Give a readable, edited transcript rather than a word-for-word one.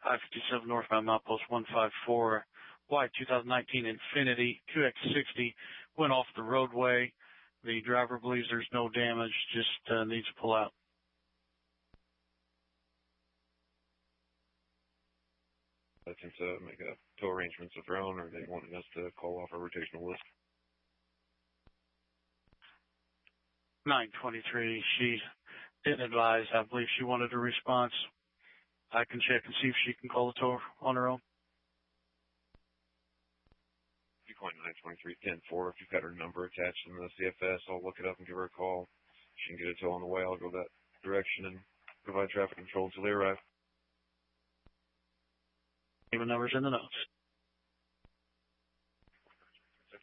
I-57 northbound milepost 154. White 2019 Infiniti QX60 went off the roadway. The driver believes there's no damage, just needs to pull out. Looking to make a tow arrangements of their own, or are they wanting us to call off our rotational list? 923, she didn't advise. I believe she wanted a response. I can check and see if she can call the tow on her own. If you call 923-10-4, if you've got her number attached in the CFS, I'll look it up and give her a call. She can get a tow on the way. I'll go that direction and provide traffic control until they arrive. Even numbers in the notes.